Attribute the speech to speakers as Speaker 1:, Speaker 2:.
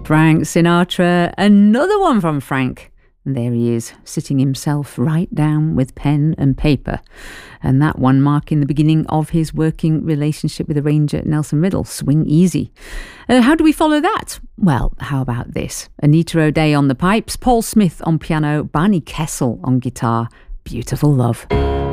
Speaker 1: Frank Sinatra, another one from Frank. And there he is, sitting himself right down with pen and paper. And that one marking the beginning of his working relationship with arranger Nelson Riddle, Swing Easy. How do we follow that? Well, how about this? Anita O'Day on the pipes, Paul Smith on piano, Barney Kessel on guitar. Beautiful Love.